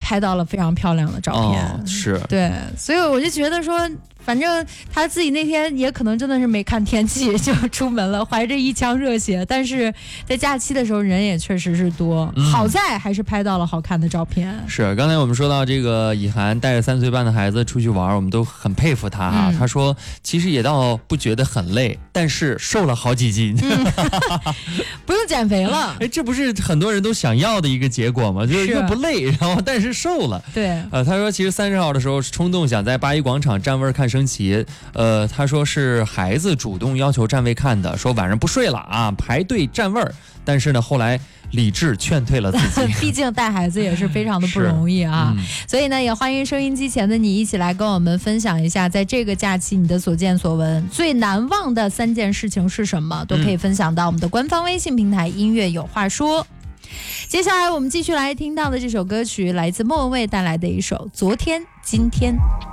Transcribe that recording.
拍到了非常漂亮的照片。 是， 对，所以我就觉得说，反正他自己那天也可能真的是没看天气就出门了，怀着一腔热血。但是在假期的时候人也确实是多，好在还是拍到了好看的照片。 是，刚才我们说到这个以涵带着3岁半的孩子出去玩，我们都很佩服他啊。他说其实也倒不觉得很累，但是瘦了好几斤。 不用减肥了。 哎，这不是很多人都想要的一个结果吗？就是又不累，然后但是瘦了。 对， 他说其实30号的时候冲动想在八一广场站位看升旗，他说是孩子主动要求站位看的，说晚上不睡了啊，排队站位，但是呢后来理智劝退了自己。 毕竟带孩子也是非常的不容易啊，所以呢也欢迎收音机前的你一起来跟我们分享一下，在这个假期你的所见所闻，最难忘的3件事情是什么，都可以分享到我们的官方微信平台音乐有话说。接下来我们继续来听到的这首歌曲来自莫文蔚带来的一首《昨天今天》。